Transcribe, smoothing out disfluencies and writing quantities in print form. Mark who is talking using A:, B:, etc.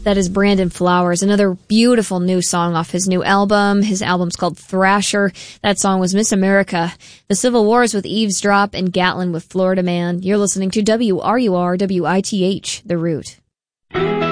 A: That is Brandon Flowers, another beautiful new song off his new album. His album's called Thrasher. That song was Miss America. The Civil Wars with Eavesdrop and Gatlin with Florida Man. You're listening to WRUR WITH, The Root.